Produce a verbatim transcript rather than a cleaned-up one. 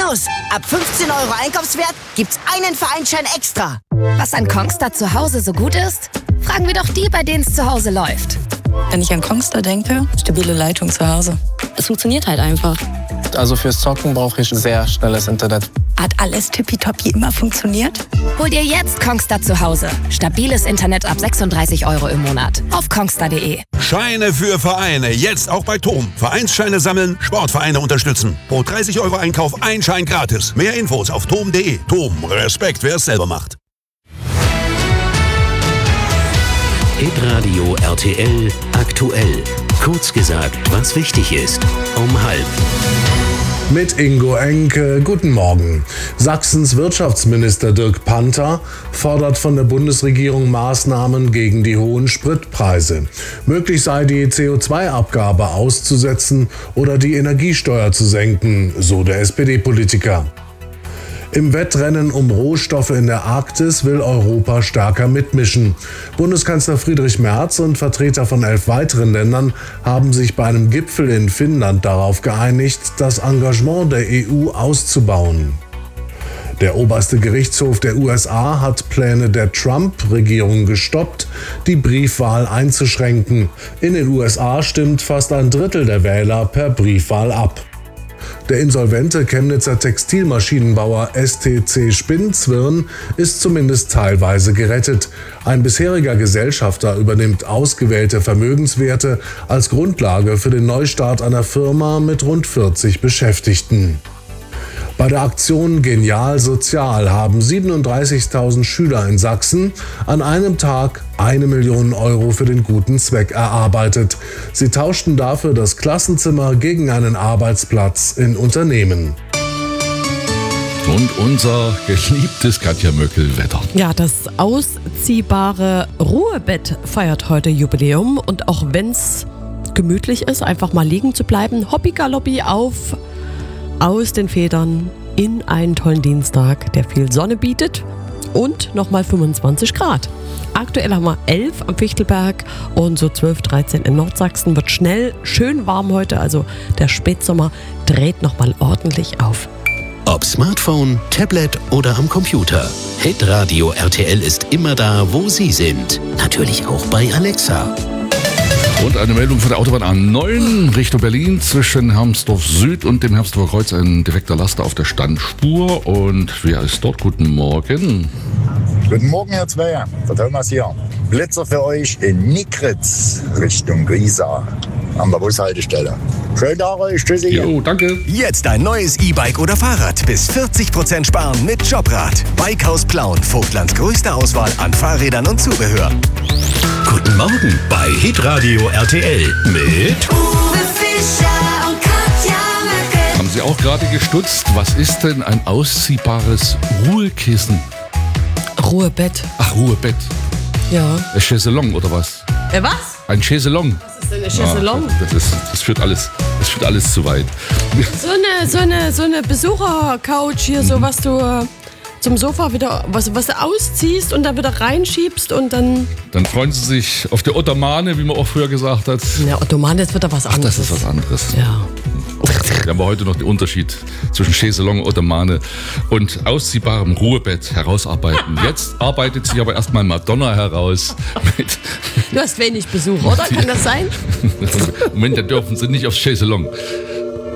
Plus, ab fünfzehn Euro Einkaufswert gibt's einen Vereinsschein extra. Was an Kongstar zu Hause so gut ist? Fragen wir doch die, bei denen es zu Hause läuft. Wenn ich an Kongstar denke, stabile Leitung zu Hause. Es funktioniert halt einfach. Also fürs Zocken brauche ich sehr schnelles Internet. Hat alles tippitoppi immer funktioniert? Hol dir jetzt Kongstar zu Hause. Stabiles Internet ab sechsunddreißig Euro im Monat. Auf kongstar punkt de. Scheine für Vereine. Jetzt auch bei Tom. Vereinsscheine sammeln, Sportvereine unterstützen. Pro dreißig Euro Einkauf ein Schein gratis. Mehr Infos auf tom punkt de. Tom, Respekt, wer es selber macht. Hitradio R T L aktuell. Kurz gesagt, was wichtig ist. Um halb. Mit Ingo Enke, guten Morgen. Sachsens Wirtschaftsminister Dirk Panther fordert von der Bundesregierung Maßnahmen gegen die hohen Spritpreise. Möglich sei die C O zwei Abgabe auszusetzen oder die Energiesteuer zu senken, so der S P D-Politiker. Im Wettrennen um Rohstoffe in der Arktis will Europa stärker mitmischen. Bundeskanzler Friedrich Merz und Vertreter von elf weiteren Ländern haben sich bei einem Gipfel in Finnland darauf geeinigt, das Engagement der E U auszubauen. Der oberste Gerichtshof der U S A hat Pläne der Trump-Regierung gestoppt, die Briefwahl einzuschränken. In den U S A stimmt fast ein Drittel der Wähler per Briefwahl ab. Der insolvente Chemnitzer Textilmaschinenbauer S T C Spinnzwirn ist zumindest teilweise gerettet. Ein bisheriger Gesellschafter übernimmt ausgewählte Vermögenswerte als Grundlage für den Neustart einer Firma mit rund vierzig Beschäftigten. Bei der Aktion Genial Sozial haben siebenunddreißigtausend Schüler in Sachsen an einem Tag eine Million Euro für den guten Zweck erarbeitet. Sie tauschten dafür das Klassenzimmer gegen einen Arbeitsplatz in Unternehmen. Und unser geliebtes Katja Möckel-Wetter. Ja, das ausziehbare Ruhebett feiert heute Jubiläum. Und auch wenn es gemütlich ist, einfach mal liegen zu bleiben, Hoppi Galoppi auf, aus den Federn in einen tollen Dienstag, der viel Sonne bietet und nochmal fünfundzwanzig Grad. Aktuell haben wir elf am Fichtelberg und so zwölf, dreizehn in Nordsachsen. Wird schnell schön warm heute, also der Spätsommer dreht nochmal ordentlich auf. Ob Smartphone, Tablet oder am Computer. Hitradio R T L ist immer da, wo Sie sind. Natürlich auch bei Alexa. Und eine Meldung von der Autobahn A neun Richtung Berlin zwischen Hermsdorf Süd und dem Hermsdorfer Kreuz. Ein direkter Laster auf der Standspur. Und wer ist dort? Guten Morgen. Guten Morgen, Herr Zweier. Der Thomas hier. Blitzer für euch in Nikritz Richtung Griesa an der Bushaltestelle. Schönen Tag euch. Tschüssi. Jo, danke. Jetzt ein neues E-Bike oder Fahrrad. Bis vierzig Prozent sparen mit Jobrad. Bikehaus Plauen. Vogtlands größte Auswahl an Fahrrädern und Zubehör. Guten Morgen bei Hitradio R T L mit Uwe Fischer und Katja Möckel. Haben Sie auch gerade gestutzt? Was ist denn ein ausziehbares Ruhekissen? Ruhebett. Ach, Ruhebett. Ja. Ein Chaiselong oder was? Äh, was? Ein Chaiselong. Was ist denn eine Chaiselong? Ah, das, ist, das, führt alles, das führt alles zu weit. So eine, so eine, so eine Besuchercouch hier, mhm. so was du äh, zum Sofa wieder, was, was du ausziehst und dann wieder reinschiebst und dann... Dann freuen sie sich auf der Ottomane, wie man auch früher gesagt hat. Ja, Ottomane ist wieder was anderes. Ach, das ist was anderes. Ja. Wir haben heute noch den Unterschied zwischen Chaiselong, Ottomane und ausziehbarem Ruhebett herausarbeiten. Jetzt arbeitet sich aber erstmal Madonna heraus. Mit du hast wenig Besuch, oder? Kann das sein? Moment, dann dürfen sie nicht aufs Chaiselong.